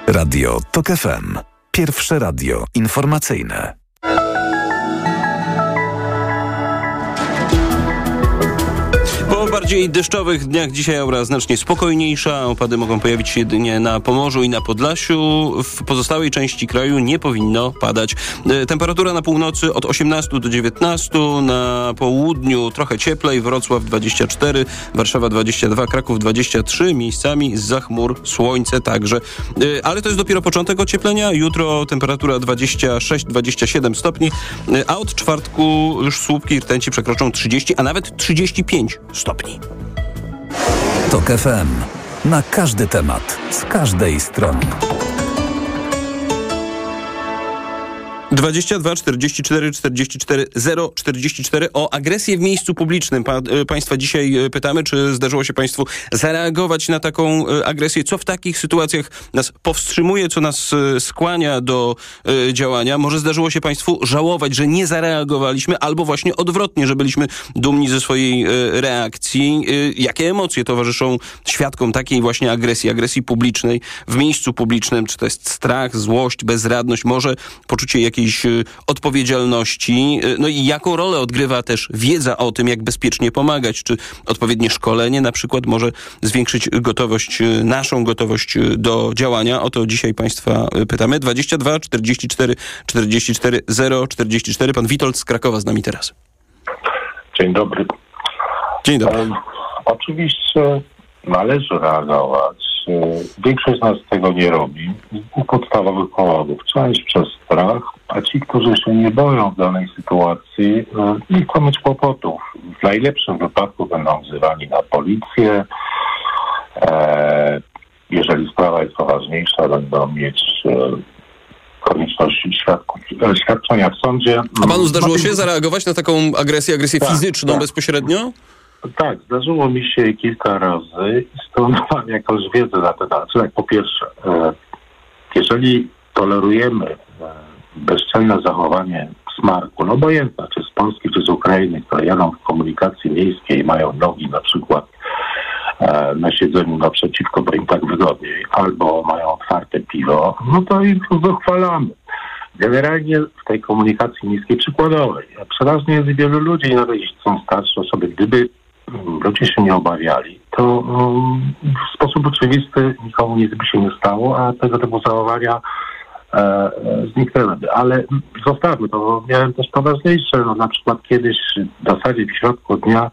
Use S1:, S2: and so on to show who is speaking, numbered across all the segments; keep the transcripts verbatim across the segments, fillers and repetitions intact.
S1: Radio Tok F M. Pierwsze radio informacyjne.
S2: Po bardziej deszczowych dniach dzisiaj aura znacznie spokojniejsza. Opady mogą pojawić się jedynie na Pomorzu i na Podlasiu. W pozostałej części kraju nie powinno padać. Temperatura na północy od osiemnastu do dziewiętnastu, na południu trochę cieplej, Wrocław dwadzieścia cztery, Warszawa dwadzieścia dwa, Kraków dwadzieścia trzy, miejscami zza chmur słońce także. Ale to jest dopiero początek ocieplenia. Jutro temperatura dwadzieścia sześć do dwudziestu siedmiu stopni, a od czwartku już słupki i rtęci przekroczą trzydzieści, a nawet trzydzieści pięć stopni.
S1: Tok F M. Na każdy temat, z każdej strony.
S2: dwadzieścia dwa czterdzieści cztery czterdzieści cztery zero czterdzieści cztery. O agresję w miejscu publicznym pa, Państwa dzisiaj pytamy, czy zdarzyło się Państwu zareagować na taką agresję? Co w takich sytuacjach nas powstrzymuje, co nas skłania do y, działania? Może zdarzyło się Państwu żałować, że nie zareagowaliśmy, albo właśnie odwrotnie, że byliśmy dumni ze swojej y, reakcji? Y, jakie emocje towarzyszą świadkom takiej właśnie agresji, agresji publicznej w miejscu publicznym? Czy to jest strach, złość, bezradność, może poczucie jakiejś odpowiedzialności, no i jaką rolę odgrywa też wiedza o tym, jak bezpiecznie pomagać, czy odpowiednie szkolenie na przykład może zwiększyć gotowość, naszą gotowość do działania. O to dzisiaj Państwa pytamy. dwadzieścia dwa czterdzieści cztery czterdzieści cztery zero czterdzieści cztery. Pan Witold z Krakowa z nami teraz.
S3: Dzień dobry.
S2: Dzień dobry.
S3: Um, oczywiście należy reagować. Większość z nas tego nie robi z podstawowych powodów. Część przez strach, a ci, którzy się nie boją w danej sytuacji, nie chcą mieć kłopotów. W najlepszym wypadku będą wzywani na policję. Jeżeli sprawa jest poważniejsza, będą mieć konieczność świadku- świadczenia w sądzie.
S2: A panu zdarzyło się zareagować na taką agresję, agresję
S3: tak,
S2: fizyczną
S3: tak.
S2: bezpośrednio?
S3: Tak, zdarzyło mi się kilka razy i stąd mam jakąś wiedzę na ten temat. Tak, po pierwsze, jeżeli tolerujemy bezczelne zachowanie smarku, no obojętne, czy z Polski, czy z Ukrainy, które jadą w komunikacji miejskiej, mają nogi na przykład na siedzeniu naprzeciwko, bo im tak wygodniej, albo mają otwarte piwo, no to ich wychwalamy. Generalnie w tej komunikacji miejskiej przykładowej przeważnie jest wielu ludzi, nawet jeśli są starsze osoby, gdyby ludzie się nie obawiali, to um, w sposób oczywisty nikomu nic by się nie stało, a tego typu zachowania e, zniknęłyby. Ale zostawmy to, bo miałem też poważniejsze, no na przykład kiedyś w zasadzie w środku dnia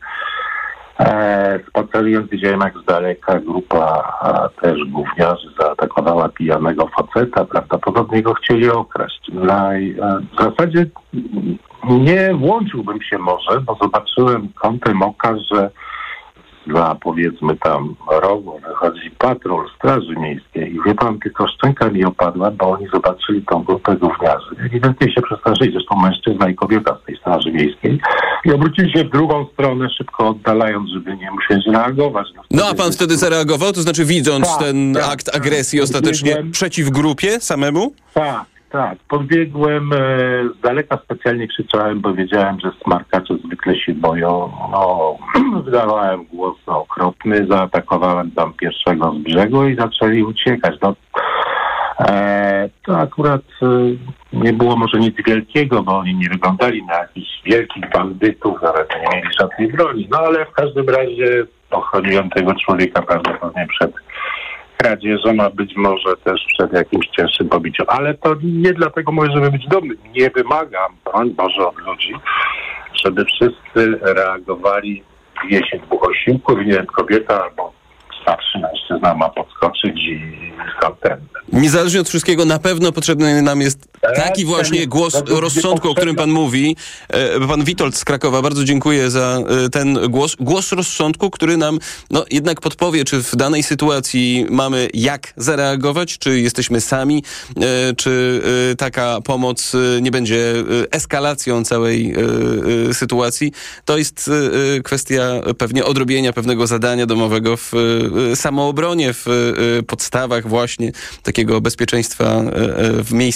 S3: e, spacerując widziałem, jak z daleka grupa a, też gówniarzy zaatakowała pijanego faceta, prawdopodobnie go chcieli okraść. No i e, w zasadzie nie włączyłbym się może, bo zobaczyłem kątem oka, że za powiedzmy tam rogu wychodzi patrol Straży Miejskiej i wie pan, tylko szczęka mi opadła, bo oni zobaczyli tą grupę gówniarzy. Ewidentnie się przestraszyli, zresztą mężczyzna i kobieta z tej Straży Miejskiej i obrócili się w drugą stronę, szybko oddalając, żeby nie musieć reagować. No,
S2: no a pan wtedy zareagował? To znaczy widząc
S3: tak,
S2: ten
S3: tak,
S2: akt agresji
S3: tak,
S2: ostatecznie
S3: podbiegłem,
S2: przeciw grupie samemu?
S3: Tak. Tak, podbiegłem, e, z daleka specjalnie krzyczałem, bo wiedziałem, że smarkacze zwykle się boją. No, wydawałem głos okropny, zaatakowałem tam pierwszego z brzegu i zaczęli uciekać. No, e, to akurat e, nie było może nic wielkiego, bo oni nie wyglądali na jakichś wielkich bandytów, nawet nie mieli żadnej broni. No ale w każdym razie ochroniłem tego człowieka prawdopodobnie przed kradzieżą, a być może też przed jakimś cięższym pobiciem. Ale to nie dlatego mówię, żeby być dumny. Nie wymagam, broń Boże, od ludzi, żeby wszyscy reagowali w wiesie dwóch osiłków, nie wiem, kobieta albo starszy mężczyzna ma podskoczyć i ten.
S2: Niezależnie od wszystkiego, na pewno potrzebny nam jest taki właśnie głos rozsądku, o którym pan mówi. Pan Witold z Krakowa, bardzo dziękuję za ten głos. Głos rozsądku, który nam no, jednak podpowie, czy w danej sytuacji mamy jak zareagować, czy jesteśmy sami, czy taka pomoc nie będzie eskalacją całej sytuacji. To jest kwestia pewnie odrobienia pewnego zadania domowego w samoobronie, w podstawach właśnie takiego bezpieczeństwa w miejscach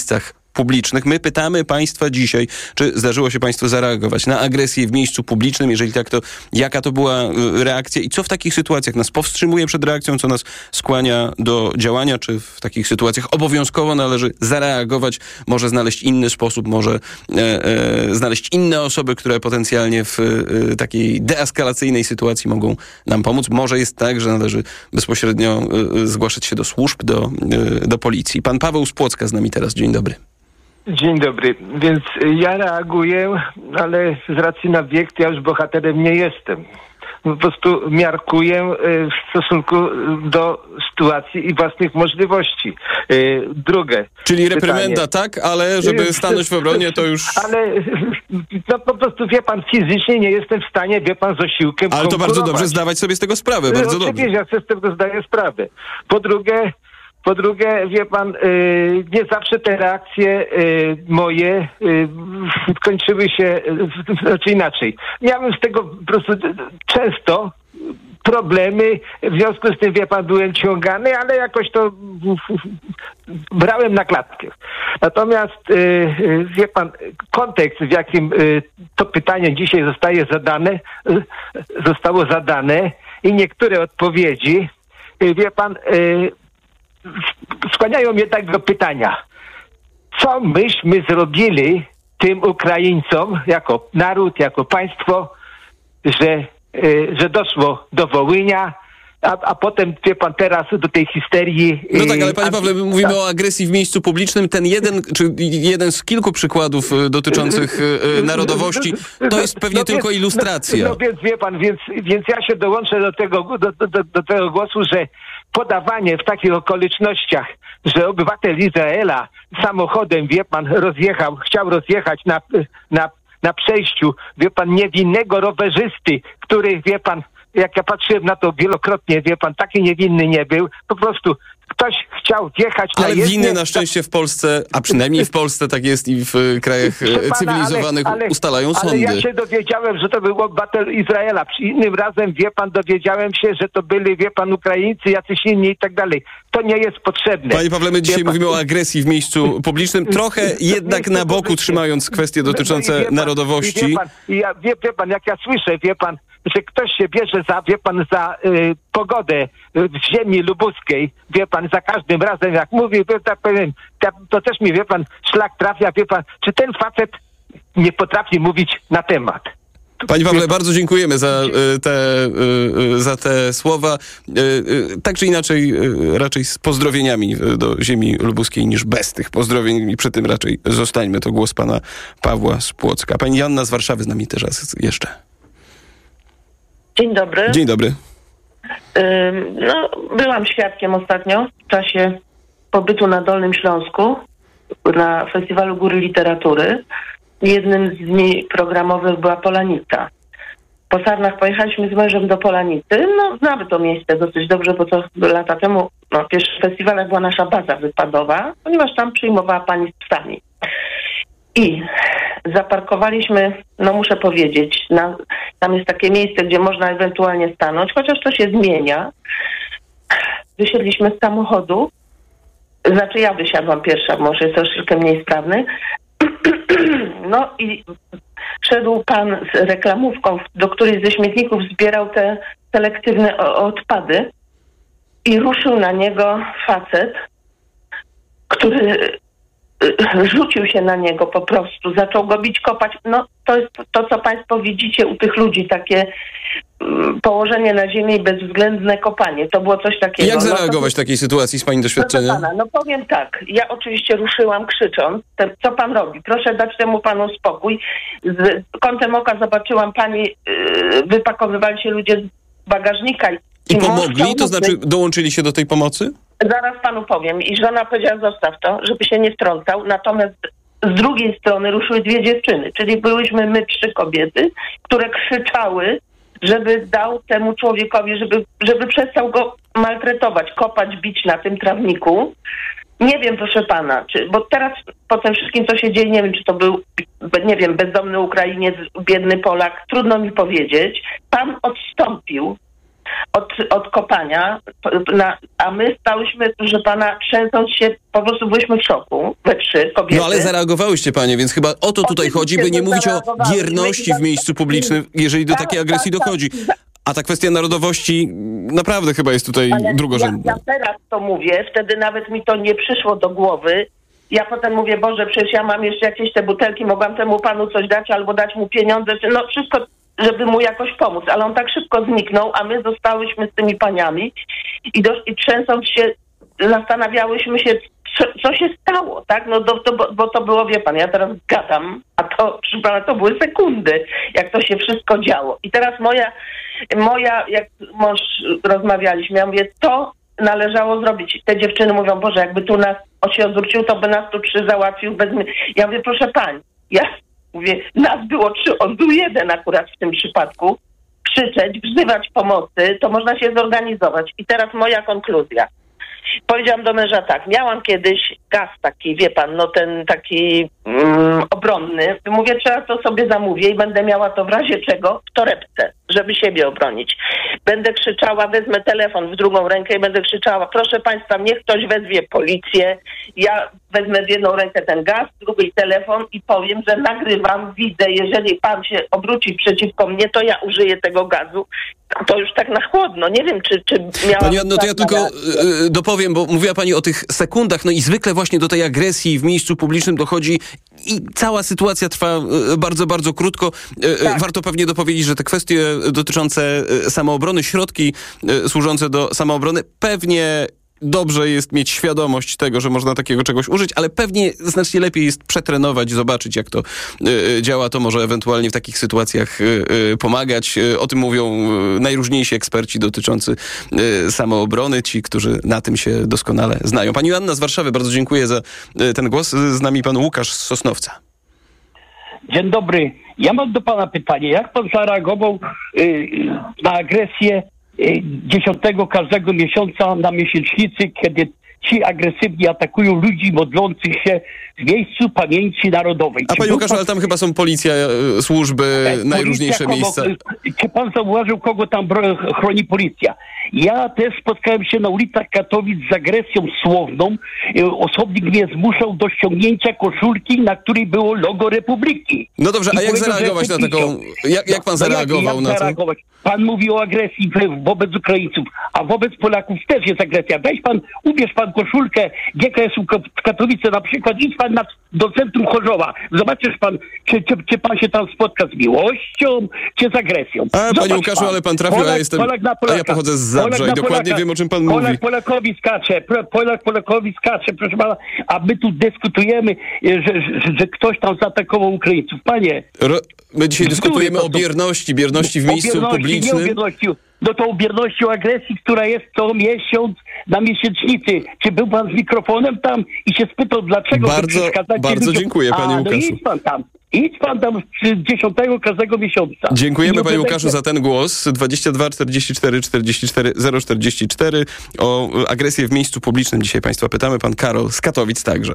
S2: publicznych. My pytamy państwa dzisiaj, czy zdarzyło się państwu zareagować na agresję w miejscu publicznym? Jeżeli tak, to jaka to była reakcja i co w takich sytuacjach nas powstrzymuje przed reakcją, co nas skłania do działania, czy w takich sytuacjach obowiązkowo należy zareagować, może znaleźć inny sposób, może e, e, znaleźć inne osoby, które potencjalnie w e, takiej deeskalacyjnej sytuacji mogą nam pomóc. Może jest tak, że należy bezpośrednio e, zgłaszać się do służb, do, e, do policji. Pan Paweł z Płocka z nami teraz. Dzień dobry.
S4: Dzień dobry. Więc ja reaguję, ale z racji na wiek ja już bohaterem nie jestem. Po prostu miarkuję w stosunku do sytuacji i własnych możliwości. Drugie
S2: Czyli
S4: pytanie.
S2: Reprymenda tak, ale żeby stanąć w obronie to już...
S4: Ale no po prostu wie pan, fizycznie nie jestem w stanie, wie pan, z osiłkiem
S2: Ale to bardzo dobrze zdawać sobie z tego sprawę, bardzo
S4: dobrze.
S2: dobrze.
S4: Ja sobie z tego zdaję sprawę. Po drugie, Po drugie, wie pan, yy, nie zawsze te reakcje yy, moje yy, kończyły się, yy, znaczy inaczej. Miałem z tego po prostu często problemy, w związku z tym, wie pan, byłem ciągany, ale jakoś to brałem na klatkę. Natomiast, yy, wie pan, kontekst, w jakim yy, to pytanie dzisiaj zostaje zadane, yy, zostało zadane i niektóre odpowiedzi, yy, wie pan, yy, skłaniają mnie tak do pytania, co myśmy zrobili tym Ukraińcom jako naród, jako państwo, że, że doszło do Wołynia, a, a potem, wie pan, teraz do tej histerii...
S2: No tak, ale panie Pawle, my mówimy o agresji w miejscu publicznym. Ten jeden, czy jeden z kilku przykładów dotyczących narodowości, to jest pewnie
S4: no,
S2: tylko
S4: więc,
S2: ilustracja.
S4: No, no więc, wie pan, więc, więc ja się dołączę do tego, do, do, do tego głosu, że podawanie w takich okolicznościach, że obywatel Izraela samochodem, wie pan, rozjechał, chciał rozjechać na, na, na przejściu, wie pan, niewinnego rowerzysty, który, wie pan, jak ja patrzyłem na to wielokrotnie, wie pan, taki niewinny nie był, po prostu ktoś chciał wjechać na
S2: Ale
S4: jezdnię.
S2: winy na szczęście w Polsce, a przynajmniej w Polsce, tak jest i w krajach pana, cywilizowanych, ale, ale, ustalają sądy.
S4: Ale ja się dowiedziałem, że to był obywatel Izraela. Przy innym razem, wie pan, dowiedziałem się, że to byli, wie pan, Ukraińcy, jacyś inni i tak dalej. To nie jest potrzebne.
S2: Panie Pawle, my dzisiaj mówimy o agresji w miejscu publicznym, trochę jednak na boku trzymając kwestie dotyczące no pan, narodowości.
S4: Wie pan, ja, wie, wie pan, jak ja słyszę, wie pan, że ktoś się bierze za, wie pan, za y, pogodę w ziemi lubuskiej, wie pan, za każdym razem, jak mówi, wie, tak powiem, to też mi, wie pan, szlak trafia, wie pan, czy ten facet nie potrafi mówić na temat.
S2: Panie Pawle, bardzo dziękujemy za te, za te słowa. Tak czy inaczej, raczej z pozdrowieniami do ziemi lubuskiej niż bez tych pozdrowień i przy tym raczej zostańmy. To głos pana Pawła z Płocka. Pani Joanna z Warszawy z nami teraz jeszcze.
S5: Dzień dobry.
S2: Dzień dobry.
S5: No, byłam świadkiem ostatnio w czasie pobytu na Dolnym Śląsku na Festiwalu Góry Literatury. Jednym z dni programowych była Polanica. Po Sarnach pojechaliśmy z mężem do Polanicy. No, znamy to miejsce dosyć dobrze, bo to lata temu no, w pierwszych festiwalach była nasza baza wypadowa, ponieważ tam przyjmowała pani z psami. I zaparkowaliśmy, no muszę powiedzieć, na, tam jest takie miejsce, gdzie można ewentualnie stanąć, chociaż to się zmienia. Wysiedliśmy z samochodu, znaczy ja wysiadłam pierwsza, może jest troszeczkę mniej sprawny. No i szedł pan z reklamówką, do której ze śmietników zbierał te selektywne odpady i ruszył na niego facet, który rzucił się na niego po prostu, zaczął go bić, kopać. No to jest to, co państwo widzicie u tych ludzi, takie um, położenie na ziemię i bezwzględne kopanie. To było coś takiego.
S2: Jak zareagować
S5: no, to...
S2: w takiej sytuacji z pani doświadczenia?
S5: Pana, no powiem tak, ja oczywiście ruszyłam krzycząc, te, co pan robi? Proszę dać temu panu spokój. Z kątem oka zobaczyłam pani, yy, wypakowywali się ludzie z bagażnika. I,
S2: I pomogli? To znaczy dołączyli się do tej pomocy?
S5: Zaraz panu powiem. I żona powiedziała, zostaw to, żeby się nie wtrącał. Natomiast z drugiej strony ruszyły dwie dziewczyny, czyli byłyśmy my trzy kobiety, które krzyczały, żeby dał temu człowiekowi, żeby, żeby przestał go maltretować, kopać, bić na tym trawniku. Nie wiem, proszę pana, czy, bo teraz po tym wszystkim, co się dzieje, nie wiem, czy to był, nie wiem, bezdomny Ukrainiec, biedny Polak, trudno mi powiedzieć. Pan odstąpił od, od kopania, na, a my stałyśmy, proszę pana, trzęsąc się, po prostu byliśmy w szoku, we trzy kobiety.
S2: No ale zareagowałyście panie, więc chyba o to tutaj chodzi, by nie mówić o bierności w miejscu publicznym, jeżeli do takiej agresji dochodzi. A ta kwestia narodowości naprawdę chyba jest tutaj
S5: ale
S2: drugorzędna.
S5: Ja, ja teraz to mówię, wtedy nawet mi to nie przyszło do głowy. Ja potem mówię, Boże, przecież ja mam jeszcze jakieś te butelki, mogłam temu panu coś dać albo dać mu pieniądze, czy no wszystko, żeby mu jakoś pomóc. Ale on tak szybko zniknął, a my zostałyśmy z tymi paniami i, do, i trzęsąc się zastanawiałyśmy się, co, co się stało, tak? No do, to, bo, bo to było, wie pan, ja teraz gadam, a to, proszę pana, to były sekundy, jak to się wszystko działo. I teraz moja, moja jak mąż rozmawialiśmy, ja mówię, to należało zrobić. Te dziewczyny mówią, Boże, jakby tu nas on się odwrócił, to by nas tu trzy załatwił bez mnie. Ja mówię, proszę pani, ja mówię, nas było trzy, on był jeden akurat w tym przypadku, krzyczeć, wzywać pomocy, to można się zorganizować. I teraz moja konkluzja. Powiedziałam do męża tak, miałam kiedyś gaz taki, wie pan, no ten taki mm, obronny. Mówię, trzeba to sobie zamówię i będę miała to w razie czego w torebce, żeby siebie obronić. Będę krzyczała, wezmę telefon w drugą rękę i będę krzyczała, proszę państwa, niech ktoś wezwie policję. Ja wezmę w jedną rękę ten gaz, w drugiej telefon i powiem, że nagrywam, widzę, jeżeli pan się obróci przeciwko mnie, to ja użyję tego gazu. To już tak na chłodno. Nie wiem, czy, czy miała...
S2: Pani Anno, to ja tylko y, dopowiem, bo mówiła pani o tych sekundach, no i zwykle właśnie do tej agresji w miejscu publicznym dochodzi i cała sytuacja trwa y, bardzo, bardzo krótko. Y, tak. Warto pewnie dopowiedzieć, że te kwestie dotyczące y, samoobrony, środki y, służące do samoobrony, pewnie dobrze jest mieć świadomość tego, że można takiego czegoś użyć, ale pewnie znacznie lepiej jest przetrenować, zobaczyć, jak to y, działa. To może ewentualnie w takich sytuacjach y, y, pomagać. Y, o tym mówią y, najróżniejsi eksperci dotyczący y, samoobrony, ci, którzy na tym się doskonale znają. Pani Joanna z Warszawy, bardzo dziękuję za y, ten głos. Z nami pan Łukasz z Sosnowca.
S6: Dzień dobry. Ja mam do pana pytanie. Jak pan zareagował y, na agresję dziesiątego każdego miesiąca na miesięcznicy, kiedy ci agresywnie atakują ludzi modlących się w miejscu pamięci narodowej?
S2: A panie Łukaszu, pan... ale tam chyba są policja, służby, e, najróżniejsze
S6: kogo,
S2: miejsca.
S6: Czy pan zauważył, kogo tam chroni policja? Ja też spotkałem się na ulicach Katowic z agresją słowną. Osobnik mnie zmuszał do ściągnięcia koszulki, na której było logo Republiki.
S2: No dobrze, a jak zareagować na taką... Jak, jak pan no, zareagował jak, jak na zareagować?
S6: to? Pan mówi o agresji wobec Ukraińców, a wobec Polaków też jest agresja. Weź pan, ubierz pan koszulkę G K S-u w Katowice na przykład, idź pan na, do centrum Chorzowa. Zobaczysz pan, czy, czy, czy pan się tam spotka z miłością, czy z agresją.
S2: A,
S6: Zobacz
S2: panie Łukaszu,
S6: pan.
S2: ale pan trafił,
S6: Polak,
S2: a, jestem,
S6: Polak na Polaka.
S2: a ja pochodzę z Zabrza i dokładnie
S6: Polaka.
S2: wiem, o czym pan
S6: Polak
S2: mówi.
S6: Polakowi skacze, Polak Polakowi skacze, proszę pana, a my tu dyskutujemy, że, że, że ktoś tam zaatakował Ukraińców. Panie...
S2: Ro, my dzisiaj
S6: Bzdury
S2: dyskutujemy
S6: to,
S2: o bierności, bierności w miejscu
S6: bierności,
S2: publicznym.
S6: Nie o bierności, no to o bierności, o agresji, która jest co miesiąc na miesięcznicy. Czy był pan z mikrofonem tam i się spytał, dlaczego...
S2: Bardzo, bardzo ludziom... dziękuję, panie
S6: a,
S2: Łukaszu.
S6: No idź pan tam. Idź pan tam dziesiątego każdego miesiąca.
S2: Dziękujemy panie Łukaszu za ten głos. dwadzieścia dwa czterdzieści cztery czterdzieści cztery zero czterdzieści cztery. O agresję w miejscu publicznym dzisiaj państwa pytamy. Pan Karol z Katowic także.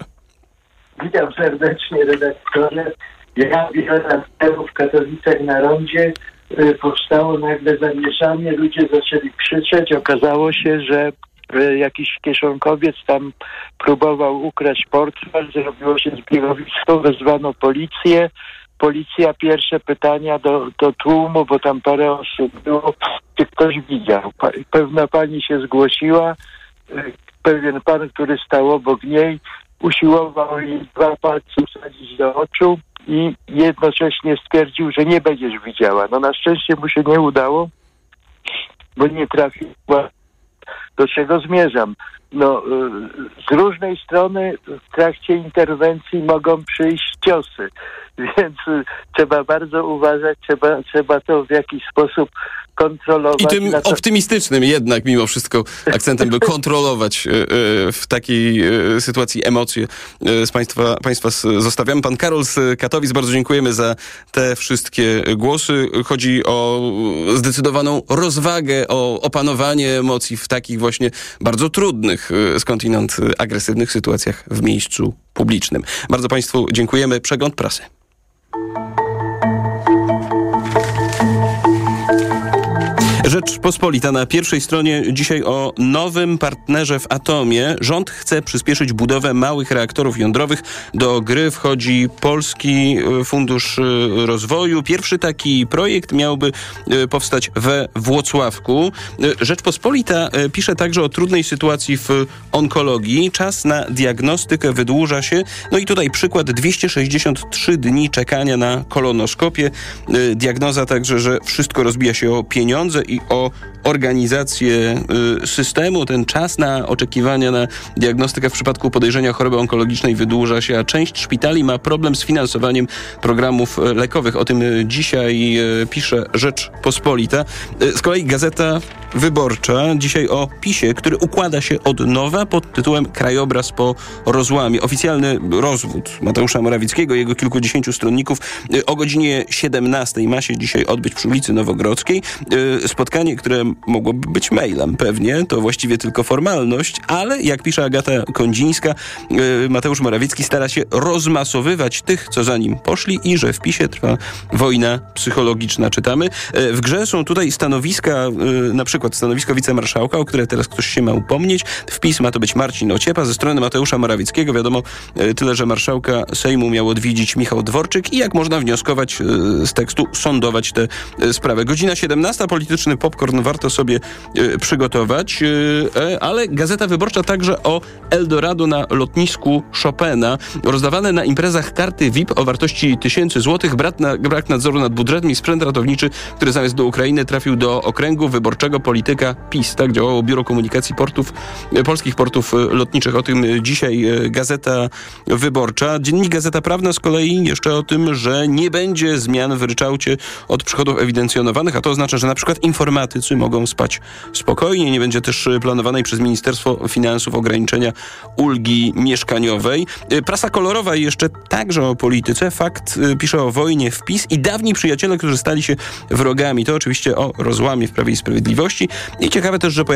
S7: Witam serdecznie, redaktorze. Ja wiele lat temu w Katowicach na rondzie y, powstało nagle zamieszanie. Ludzie zaczęli krzyczeć. Okazało się, że y, jakiś kieszonkowiec tam próbował ukraść portfel. Zrobiło się zbiorowisko, wezwano policję. Policja, pierwsze pytania do, do tłumu, bo tam parę osób było, czy ktoś widział. Pa, pewna pani się zgłosiła. Y, pewien pan, który stał obok niej, usiłował jej dwa palce wsadzić do oczu i jednocześnie stwierdził, że nie będziesz widziała. No na szczęście mu się nie udało, bo nie trafił. Do czego zmierzam? No, z różnej strony w trakcie interwencji mogą przyjść ciosy, więc trzeba bardzo uważać, trzeba, trzeba to w jakiś sposób kontrolować.
S2: I tym
S7: to...
S2: optymistycznym jednak mimo wszystko akcentem, by kontrolować w takiej sytuacji emocje z państwa, państwa zostawiamy. Pan Karol z Katowic, bardzo dziękujemy za te wszystkie głosy. Chodzi o zdecydowaną rozwagę, o opanowanie emocji w takich właśnie bardzo trudnych skądinąd agresywnych sytuacjach w miejscu publicznym. Bardzo państwu dziękujemy. Przegląd prasy. Rzeczpospolita na pierwszej stronie dzisiaj o nowym partnerze w atomie. Rząd chce przyspieszyć budowę małych reaktorów jądrowych. Do gry wchodzi Polski Fundusz Rozwoju. Pierwszy taki projekt miałby powstać we Włocławku. Rzeczpospolita pisze także o trudnej sytuacji w onkologii. Czas na diagnostykę wydłuża się. No i tutaj przykład dwieście sześćdziesiąt trzy dni czekania na kolonoskopię. Diagnoza także, że wszystko rozbija się o pieniądze i o organizację y, systemu. Ten czas na oczekiwania na diagnostykę w przypadku podejrzenia choroby onkologicznej wydłuża się, a część szpitali ma problem z finansowaniem programów lekowych. O tym dzisiaj y, pisze Rzeczpospolita. Y, z kolei Gazeta Wyborcza dzisiaj o PiSie, który układa się od nowa pod tytułem Krajobraz po rozłamie. Oficjalny rozwód Mateusza Morawieckiego i jego kilkudziesięciu stronników y, o godzinie siedemnastej ma się dzisiaj odbyć przy ulicy Nowogrodzkiej. Y, spotkanie, które mogłoby być mailem pewnie, to właściwie tylko formalność, ale jak pisze Agata Kondzińska, Mateusz Morawiecki stara się rozmasowywać tych, co za nim poszli i że w PiSie trwa wojna psychologiczna, czytamy. W grze są tutaj stanowiska, na przykład stanowisko wicemarszałka, o które teraz ktoś się ma upomnieć. Wpis ma to być Marcin Ociepa. Ze strony Mateusza Morawieckiego wiadomo tyle, że marszałka Sejmu miał odwiedzić Michał Dworczyk i jak można wnioskować z tekstu, sądować tę sprawę. Godzina siedemnasta, polityczny popcorn warto sobie y, przygotować, y, ale Gazeta Wyborcza także o Eldorado na lotnisku Chopina. Rozdawane na imprezach karty V I P o wartości tysięcy złotych, brak, na, brak nadzoru nad budżetem i sprzęt ratowniczy, który zamiast do Ukrainy trafił do okręgu wyborczego polityka PiS. Tak działało Biuro Komunikacji Portów, y, Polskich Portów Lotniczych. O tym dzisiaj y, Gazeta Wyborcza. Dziennik Gazeta Prawna z kolei jeszcze o tym, że nie będzie zmian w ryczałcie od przychodów ewidencjonowanych, a to oznacza, że na przykład informatycy mogą spać spokojnie. Nie będzie też planowanej przez Ministerstwo Finansów ograniczenia ulgi mieszkaniowej. Prasa kolorowa i jeszcze także o polityce. Fakt pisze o wojnie w PiS i dawni przyjaciele, którzy stali się wrogami. To oczywiście o rozłamie w Prawie i Sprawiedliwości. I ciekawe też, że